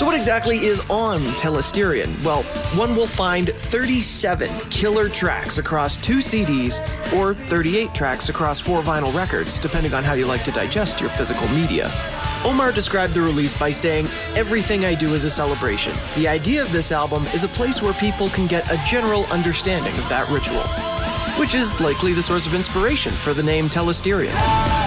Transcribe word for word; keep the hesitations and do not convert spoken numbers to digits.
So what exactly is on Telesterion? Well, one will find thirty-seven killer tracks across two C Ds or thirty-eight tracks across four vinyl records, depending on how you like to digest your physical media. Omar described the release by saying, "Everything I do is a celebration. The idea of this album is a place where people can get a general understanding of that ritual," which is likely the source of inspiration for the name Telesterion.